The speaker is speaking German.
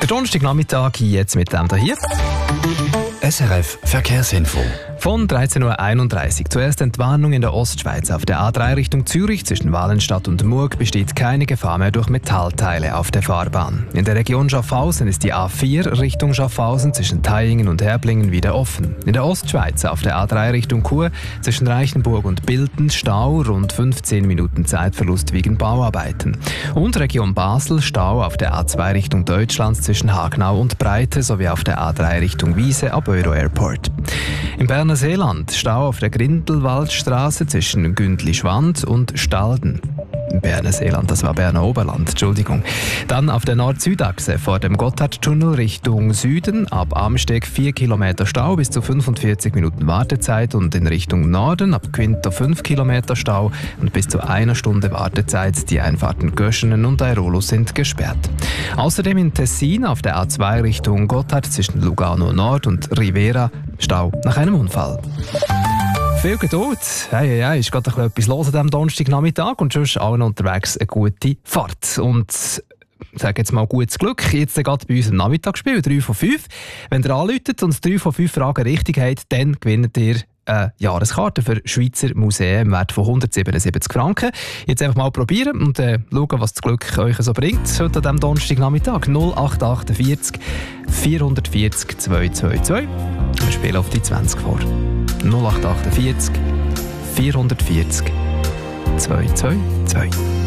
Der Donnerstagnachmittag jetzt mit dem hier. SRF Verkehrsinfo. Von 13.31 Uhr. Zuerst Entwarnung in der Ostschweiz. Auf der A3 Richtung Zürich zwischen Wallenstadt und Murg besteht keine Gefahr mehr durch Metallteile auf der Fahrbahn. In der Region Schaffhausen ist die A4 Richtung Schaffhausen zwischen Theiingen und Herblingen wieder offen. In der Ostschweiz auf der A3 Richtung Chur zwischen Reichenburg und Bilten Stau, rund 15 Minuten Zeitverlust wegen Bauarbeiten. Und Region Basel Stau auf der A2 Richtung Deutschland zwischen Hagnau und Breite sowie auf der A3 Richtung Wiese ab Euro Airport. Im Berner Seeland Stau auf der Grindelwaldstraße zwischen Gündli-Schwand und Stalden. Im Berner Seeland, das war Berner Oberland, Entschuldigung. Dann auf der Nord-Süd-Achse vor dem Gotthardtunnel Richtung Süden ab Amsteg 4 Kilometer Stau bis zu 45 Minuten Wartezeit und in Richtung Norden ab Quinto 5 Kilometer Stau und bis zu 1 Stunde Wartezeit. Die Einfahrten Göschenen und Airolo sind gesperrt. Außerdem in Tessin auf der A2 Richtung Gotthard zwischen Lugano Nord und Rivera Stau nach einem Unfall. Viel Geduld. Ist gerade etwas los an diesem Donnerstagnachmittag und sonst allen unterwegs eine gute Fahrt. Und sage jetzt mal gutes Glück. Jetzt geht bei uns im Nachmittagsspiel 3 von 5. Wenn ihr anruft und 3 von 5 Fragen richtig habt, dann gewinnt ihr eine Jahreskarte für Schweizer Museen im Wert von 177 Franken. Jetzt einfach mal probieren und schauen, was das Glück euch so bringt. Heute an diesem Donnerstagnachmittag 0848 440 222. Wir spielen auf die 20 vor. 0848 440 222.